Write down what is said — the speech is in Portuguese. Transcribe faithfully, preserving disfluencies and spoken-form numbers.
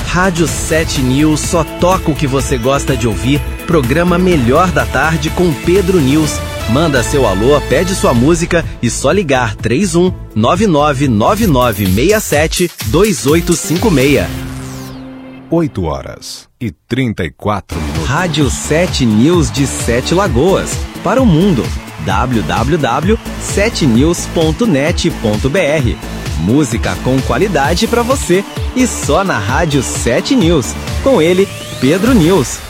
Rádio sete News só toca o que você gosta de ouvir. Programa Melhor da Tarde com Pedro News. Manda seu alô, pede sua música e só ligar três um nove nove nove nove seis sete dois oito cinco seis. oito horas e trinta e quatro minutos. Rádio sete News de Sete Lagoas. Para o mundo. w w w ponto sete news ponto net ponto b r. Música com qualidade para você. E só na Rádio sete News. Com ele, Pedro News.